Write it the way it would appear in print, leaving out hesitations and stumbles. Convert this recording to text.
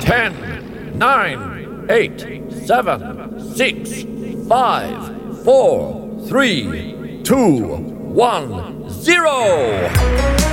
10, 9, 8, 7, 6, 5, 4, 3, 2, 1, 0.